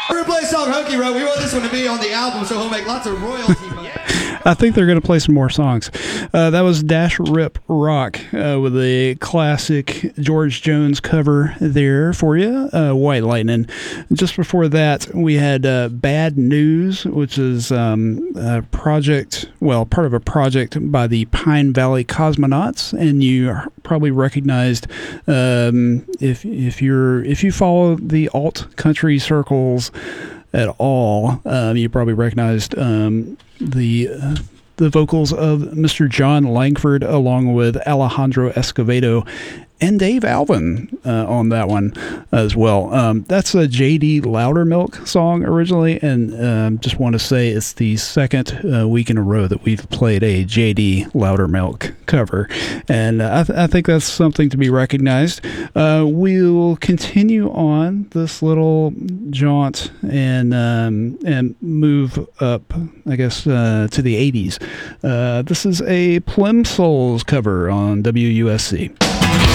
We're gonna play a song Hunky wrote. We want this one to be on the album, so he'll make lots of royalty money. I think they're going to play some more songs. That was Dash Rip Rock with a classic George Jones cover there for you, White Lightning. Just before that, we had Bad News, which is a project, part of a project by the Pine Valley Cosmonauts, and you probably recognized if you follow the alt country circles at all, you probably recognized the vocals of Mr. John Langford along with Alejandro Escovedo and Dave Alvin on that one as well. That's a J.D. Loudermilk song originally, and just want to say it's the second week in a row that we've played a J.D. Loudermilk cover, and I think that's something to be recognized. We'll continue on this little jaunt and move up, I guess, to the 80s. This is a Plimsolls cover on WUSC.